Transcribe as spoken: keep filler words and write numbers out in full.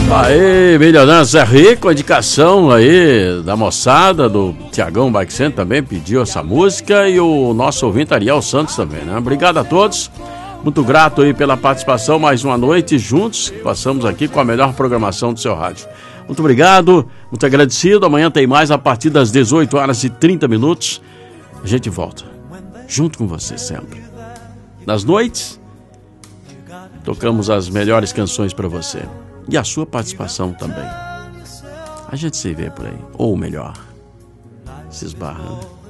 Aí, Milionário Zé Rico, a indicação aí da moçada, do Tiagão Bike Center também pediu essa música e o nosso ouvinte Ariel Santos também, né? Obrigado a todos, muito grato aí pela participação, mais uma noite juntos, passamos aqui com a melhor programação do seu rádio. Muito obrigado, muito agradecido, amanhã tem mais a partir das dezoito horas e trinta minutos, a gente volta, junto com você sempre. Nas noites, tocamos as melhores canções para você. E a sua participação também. A gente se vê por aí. Ou melhor, se esbarra, né?